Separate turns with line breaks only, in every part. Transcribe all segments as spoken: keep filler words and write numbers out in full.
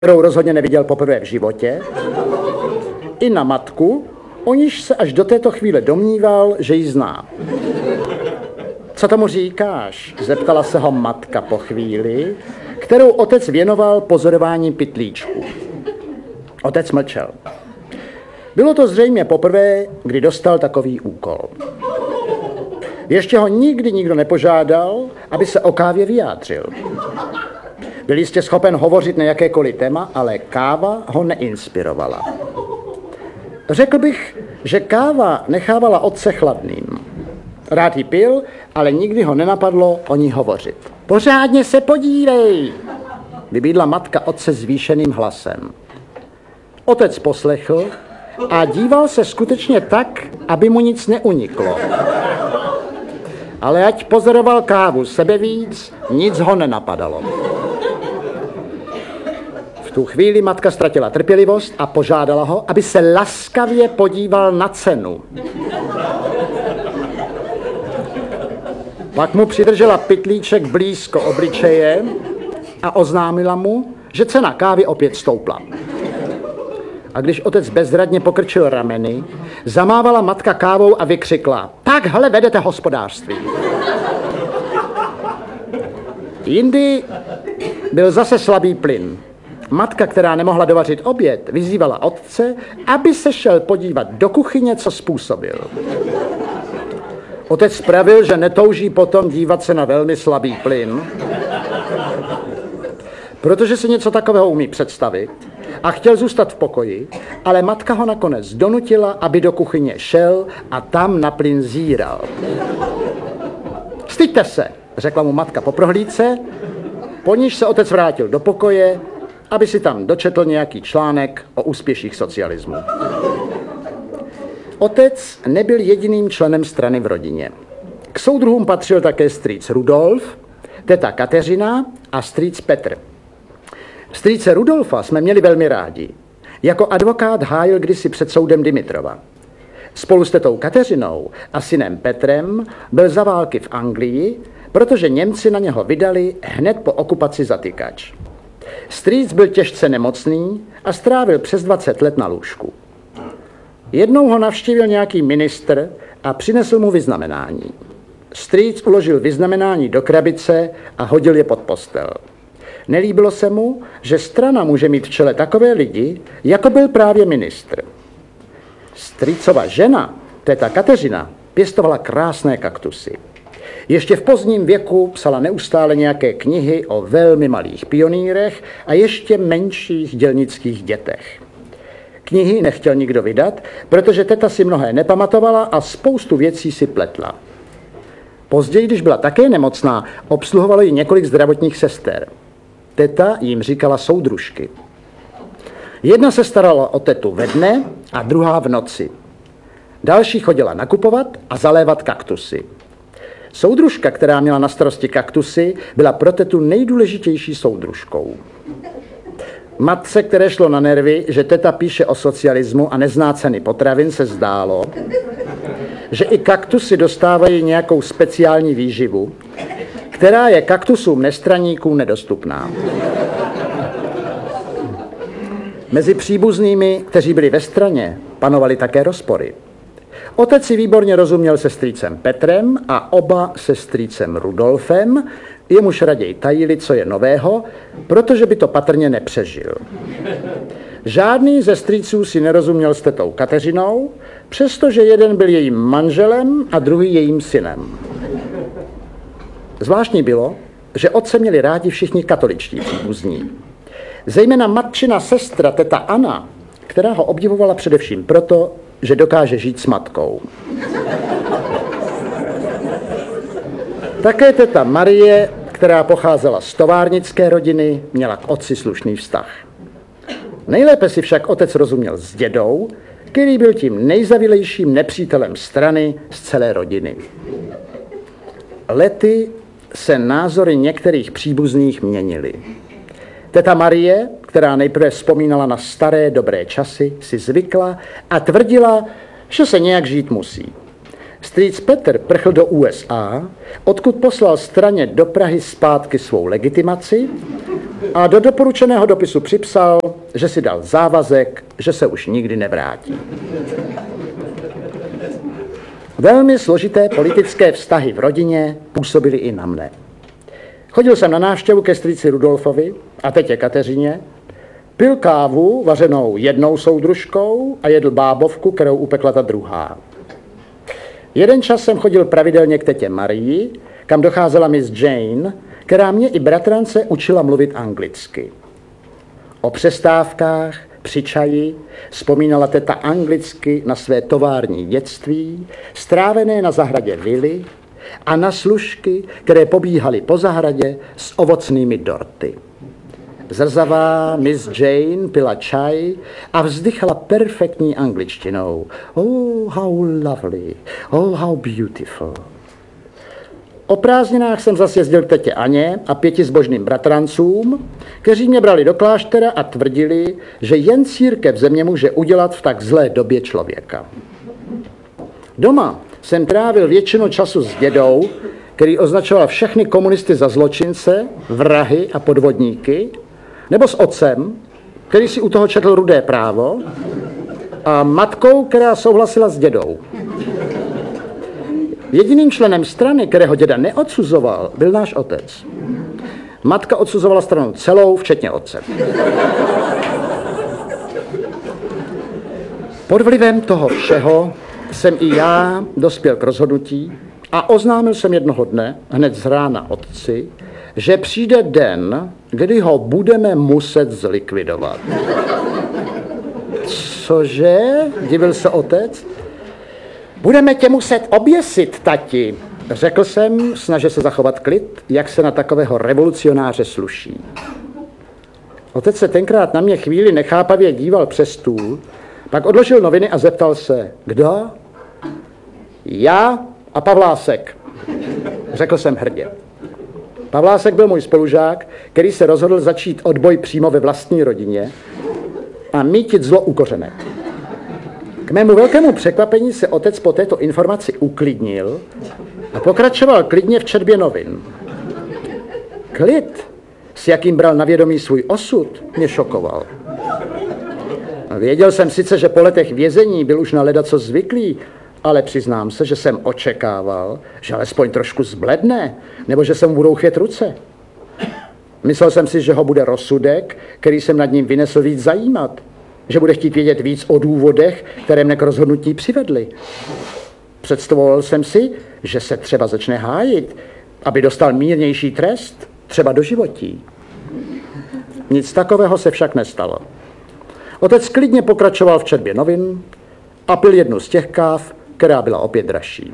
kterou rozhodně neviděl poprvé v životě, i na matku, o níž se až do této chvíle domníval, že ji zná. Co tomu říkáš? Zeptala se ho matka po chvíli, kterou otec věnoval pozorování pytlíčku. Otec mlčel. Bylo to zřejmě poprvé, kdy dostal takový úkol. Ještě ho nikdy nikdo nepožádal, aby se o kávě vyjádřil. Byl jistě schopen hovořit na jakékoliv téma, ale káva ho neinspirovala. Řekl bych, že káva nechávala otce chladným. Rád ji pil, ale nikdy ho nenapadlo o ní hovořit. Pořádně se podívej, vybídla matka otce zvýšeným hlasem. Otec poslechl a díval se skutečně tak, aby mu nic neuniklo. Ale ať pozoroval kávu sebevíc, nic ho nenapadalo. V tu chvíli matka ztratila trpělivost a požádala ho, aby se laskavě podíval na cenu. Pak mu přidržela pytlíček blízko obličeje a oznámila mu, že cena kávy opět stoupla. A když otec bezradně pokrčil rameny, zamávala matka kávou a vykřikla: takhle vedete hospodářství. Jindy byl zase slabý plyn. Matka, která nemohla dovařit oběd, vyzývala otce, aby se šel podívat do kuchyně, co způsobil. Otec spravil, že netouží potom dívat se na velmi slabý plyn, protože si něco takového umí představit a chtěl zůstat v pokoji, ale matka ho nakonec donutila, aby do kuchyně šel a tam na plyn zíral. Styďte se, řekla mu matka po prohlídce, po níž se otec vrátil do pokoje, aby si tam dočetl nějaký článek o úspěších socialismu. Otec nebyl jediným členem strany v rodině. K soudruhům patřil také strýc Rudolf, teta Kateřina a strýc Petr. Strýce Rudolfa jsme měli velmi rádi. Jako advokát hájil kdysi před soudem Dimitrova. Spolu s tetou Kateřinou a synem Petrem byl za války v Anglii, protože Němci na něho vydali hned po okupaci zatykač. Strýc byl těžce nemocný a strávil přes dvacet let na lůžku. Jednou ho navštívil nějaký ministr a přinesl mu vyznamenání. Strýc uložil vyznamenání do krabice a hodil je pod postel. Nelíbilo se mu, že strana může mít v čele takové lidi, jako byl právě ministr. Strýcova žena, teta Kateřina, pěstovala krásné kaktusy. Ještě v pozdním věku psala neustále nějaké knihy o velmi malých pionýrech a ještě menších dělnických dětech. Knihy nechtěl nikdo vydat, protože teta si mnohé nepamatovala a spoustu věcí si pletla. Později, když byla také nemocná, obsluhovalo ji několik zdravotních sester. Teta jim říkala soudružky. Jedna se starala o tetu ve dne a druhá v noci. Další chodila nakupovat a zalévat kaktusy. Soudružka, která měla na starosti kaktusy, byla pro tetu nejdůležitější soudružkou. Matce, které šlo na nervy, že teta píše o socialismu a nezná ceny potravin, se zdálo, že i kaktusy dostávají nějakou speciální výživu, která je kaktusům nestraníků nedostupná. Mezi příbuznými, kteří byli ve straně, panovaly také rozpory. Otec si výborně rozuměl se strýcem Petrem a oba se strýcem Rudolfem, jemuž raději tajili, co je nového, protože by to patrně nepřežil. Žádný ze strýců si nerozuměl s tetou Kateřinou, přestože jeden byl jejím manželem a druhý jejím synem. Zvláštní bylo, že otce měli rádi všichni katoličtí příbuzní. Zejména matčina sestra teta Anna, která ho obdivovala především proto, že dokáže žít s matkou. Také teta Marie, která pocházela z továrnické rodiny, měla k otci slušný vztah. Nejlépe si však otec rozuměl s dědou, který byl tím nejzavilejším nepřítelem strany z celé rodiny. Lety se názory některých příbuzných měnily. Teta Marie, která nejprve vzpomínala na staré dobré časy, si zvykla a tvrdila, že se nějak žít musí. Strýc Petr prchl do U S A, odkud poslal straně do Prahy zpátky svou legitimaci a do doporučeného dopisu připsal, že si dal závazek, že se už nikdy nevrátí. Velmi složité politické vztahy v rodině působily i na mne. Chodil jsem na návštěvu ke strýci Rudolfovi a tetě Kateřině, pil kávu vařenou jednou soudružkou a jedl bábovku, kterou upekla ta druhá. Jeden čas jsem chodil pravidelně k tetě Marii, kam docházela miss Jane, která mě i bratrance učila mluvit anglicky. O přestávkách při čaji vzpomínala teta anglicky na své tovární dětství, strávené na zahradě vily a na služky, které pobíhaly po zahradě s ovocnými dorty. Zrzavá miss Jane pila čaj a vzdychala perfektní angličtinou. Oh, how lovely, oh, how beautiful. O prázdninách jsem zase jezdil k tetě Aně a pěti zbožným bratrancům, kteří mě brali do kláštera a tvrdili, že jen církev ze mě může udělat v tak zlé době člověka. Doma jsem trávil většinu času s dědou, který označoval všechny komunisty za zločince, vrahy a podvodníky, nebo s otcem, který si u toho četl Rudé právo, a matkou, která souhlasila s dědou. Jediným členem strany, kterého děda neodsuzoval, byl náš otec. Matka odsuzovala stranu celou, včetně otce. Pod vlivem toho všeho jsem i já dospěl k rozhodnutí a oznámil jsem jednoho dne, hned z rána otci, že přijde den, kdy ho budeme muset zlikvidovat. Cože? Divil se otec. Budeme tě muset oběsit, tati, řekl jsem, snažil se zachovat klid, jak se na takového revolucionáře sluší. Otec se tenkrát na mě chvíli nechápavě díval přes stůl, pak odložil noviny a zeptal se, kdo? Já a Pavlásek, řekl jsem hrdě. Pavlásek byl můj spolužák, který se rozhodl začít odboj přímo ve vlastní rodině a mítit zlo u kořene. K mému velkému překvapení se otec po této informaci uklidnil a pokračoval klidně v četbě novin. Klid, s jakým bral na vědomí svůj osud, mě šokoval. Věděl jsem sice, že po letech vězení byl už na ledaco zvyklý, ale přiznám se, že jsem očekával, že alespoň trošku zbledne, nebo že se mu budou chvět ruce. Myslel jsem si, že ho bude rozsudek, který jsem nad ním vynesl, víc zajímat, že bude chtít vědět víc o důvodech, které mne k rozhodnutí přivedly. Představoval jsem si, že se třeba začne hájit, aby dostal mírnější trest, třeba doživotí. Nic takového se však nestalo. Otec klidně pokračoval v četbě novin a pil jednu z těch káv, která byla opět dražší.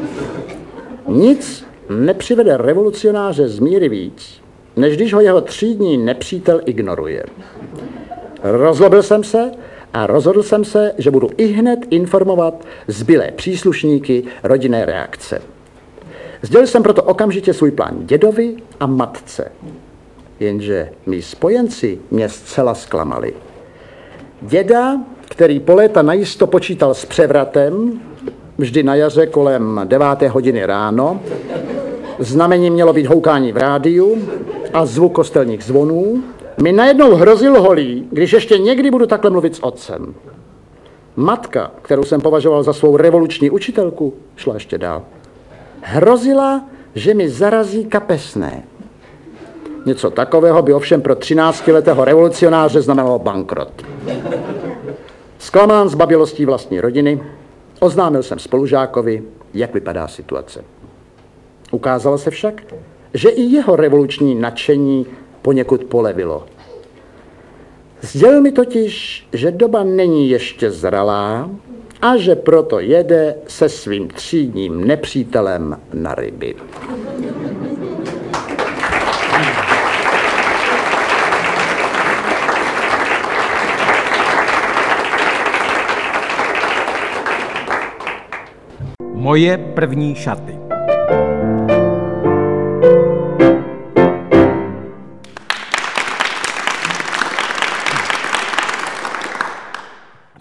Nic nepřivede revolucionáře z míry víc, než když ho jeho třídní nepřítel ignoruje. Rozlobil jsem se a rozhodl jsem se, že budu ihned informovat zbylé příslušníky rodinné reakce. Sdělil jsem proto okamžitě svůj plán dědovi a matce. Jenže mí spojenci mě zcela zklamali. Děda, který po léta najisto počítal s převratem, vždy na jaře kolem deváté hodiny ráno, znamení mělo být houkání v rádiu a zvuk kostelních zvonů, mi najednou hrozil holí, když ještě někdy budu takhle mluvit s otcem. Matka, kterou jsem považoval za svou revoluční učitelku, šla ještě dál. Hrozila, že mi zarazí kapesné. Něco takového by ovšem pro třináctiletého revolucionáře znamenalo bankrot. Zklamán zbabělostí vlastní rodiny, oznámil jsem spolužákovi, jak vypadá situace. Ukázalo se však, že i jeho revoluční nadšení poněkud polevilo. Sdělil mi totiž, že doba není ještě zralá a že proto jede se svým třídním nepřítelem na ryby.
Moje první šaty.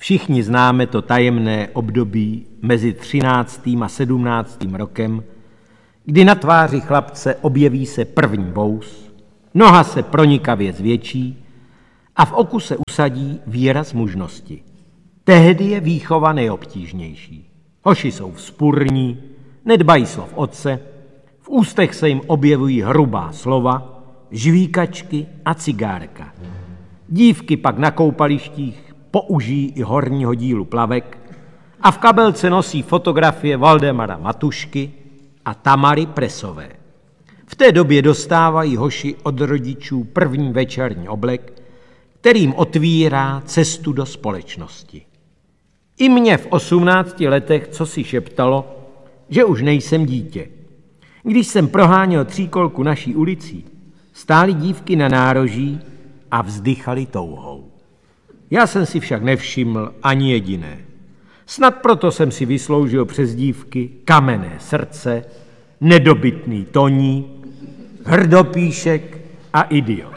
Všichni známe to tajemné období mezi třináctým a sedmnáctým rokem, kdy na tváři chlapce objeví se první vous, noha se pronikavě zvětší a v oku se usadí výraz mužnosti. Tehdy je výchova nejobtížnější. Hoši jsou vzpurní, nedbají slov otce, v ústech se jim objevují hrubá slova, žvíkačky a cigárka. Dívky pak na koupalištích použijí i horního dílu plavek a v kabelce nosí fotografie Valdemara Matušky a Tamary Presové. V té době dostávají hoši od rodičů první večerní oblek, kterým otvírá cestu do společnosti. I mě v osmnácti letech co si šeptalo, že už nejsem dítě. Když jsem proháněl tříkolku naší ulicí, stály dívky na nároží a vzdychali touhou. Já jsem si však nevšiml ani jediné. Snad proto jsem si vysloužil přes dívky Kamenné srdce, Nedobytný Toník, Hrdopíšek a Idiot.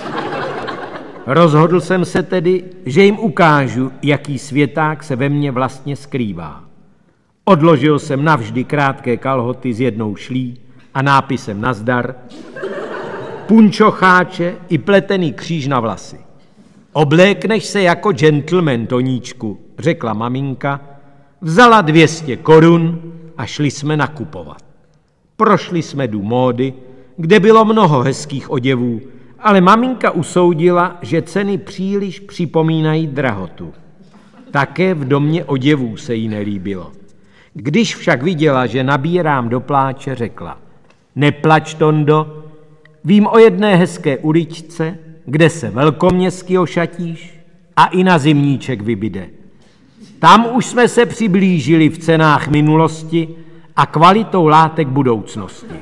Rozhodl jsem se tedy, že jim ukážu, jaký světák se ve mně vlastně skrývá. Odložil jsem navždy krátké kalhoty s jednou šlí a nápisem nazdar, punčocháče i pletený kříž na vlasy. Oblékneš se jako gentleman, Toníčku, řekla maminka, vzala dvě stě korun a šli jsme nakupovat. Prošli jsme dům módy, kde bylo mnoho hezkých oděvů, ale maminka usoudila, že ceny příliš připomínají drahotu. Také v domě oděvů se jí nelíbilo. Když však viděla, že nabírám do pláče, řekla, neplač, Tondo, vím o jedné hezké uličce, kde se velkoměstsky ošatíš a i na zimníček vybyde. Tam už jsme se přiblížili v cenách minulosti a kvalitou látek budoucnosti.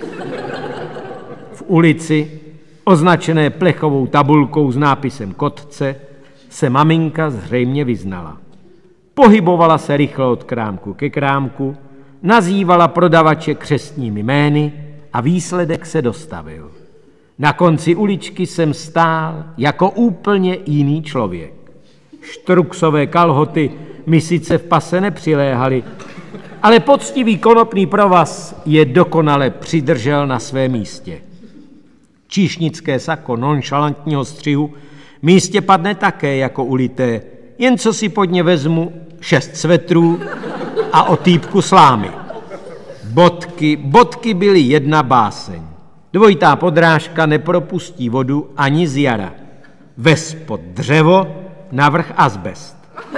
V ulici, označené plechovou tabulkou s nápisem Kotce, se maminka zřejmě vyznala. Pohybovala se rychle od krámku ke krámku, nazývala prodavače křestními jmény a výsledek se dostavil. Na konci uličky jsem stál jako úplně jiný člověk. Štruksové kalhoty mi sice v pase nepřiléhaly, ale poctivý konopný provaz je dokonale přidržel na svém místě. Číšnické sako nonšalantního střihu místě padne také jako ulité, jen co si pod ně vezmu šest svetrů a otýpku slámy. Bodky, bodky byly jedna báseň. Dvojitá podrážka nepropustí vodu ani z jara. Vespod dřevo, navrch azbest.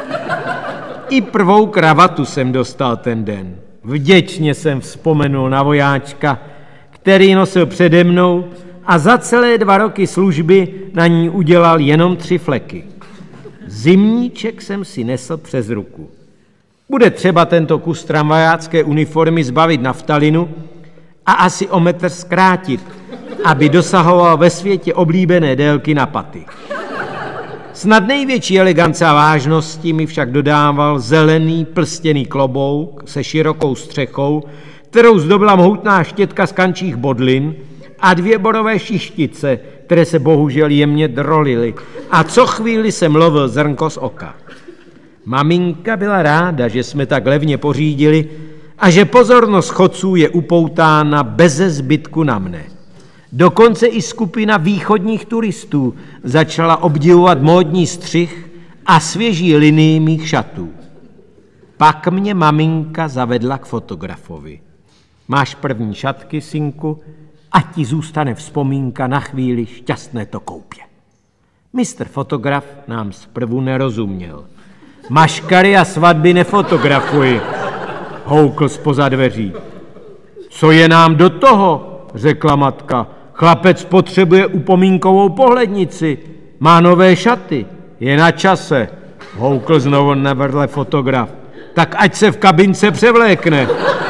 I prvou kravatu jsem dostal ten den. Vděčně jsem vzpomenul na vojáčka, který nosil přede mnou a za celé dva roky služby na ní udělal jenom tři fleky. Zimníček jsem si nesl přes ruku. Bude třeba tento kus tramvajácké uniformy zbavit naftalinu a asi o metr zkrátit, aby dosahoval ve světě oblíbené délky na paty. Snad největší elegance a vážnosti mi však dodával zelený plstěný klobouk se širokou střechou, kterou zdobila mohutná štětka z kančích bodlin a dvě borové šištice, které se bohužel jemně drolily a co chvíli jsem lovil zrnko z oka. Maminka byla ráda, že jsme tak levně pořídili a že pozornost chodců je upoutána beze zbytku na mne. Dokonce i skupina východních turistů začala obdivovat módní střih a svěží linii mých šatů. Pak mě maminka zavedla k fotografovi. Máš první šatky, synku, ať ti zůstane vzpomínka na chvíli šťastné to koupě. Mistr fotograf nám zprvu nerozuměl. Maškary a svatby nefotografuji, houkl zpoza dveří. Co je nám do toho, řekla matka. Chlapec potřebuje upomínkovou pohlednici, má nové šaty, je na čase, houkl znovu na vedle fotograf. Tak ať se v kabince převlékne.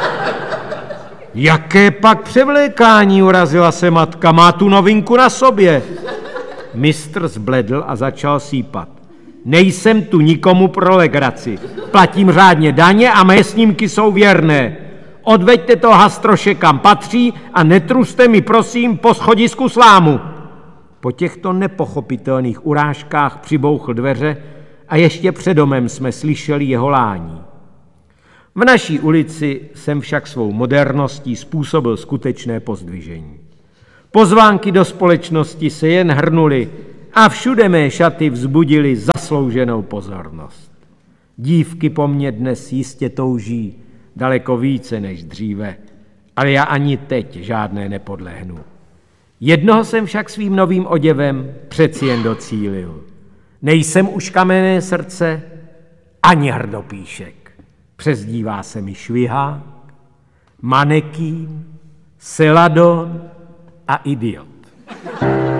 Jaké pak převlékání, urazila se matka, má tu novinku na sobě. Mistr zbledl a začal sípat. Nejsem tu nikomu pro legraci. Platím řádně daně a mé snímky jsou věrné. Odveďte to hastroše kam patří a netruste mi prosím po schodisku slámu. Po těchto nepochopitelných urážkách přibouchl dveře a ještě před domem jsme slyšeli jeho lání. V naší ulici jsem však svou moderností způsobil skutečné pozdvižení. Pozvánky do společnosti se jen hrnuly a všude mé šaty vzbudily zaslouženou pozornost. Dívky po mně dnes jistě touží daleko více než dříve, ale já ani teď žádné nepodlehnu. Jednoho jsem však svým novým oděvem přeci jen docílil. Nejsem už kamenné srdce ani hrdopíšek. Přezdívá se mi švihák, manekín, seladon a idiot.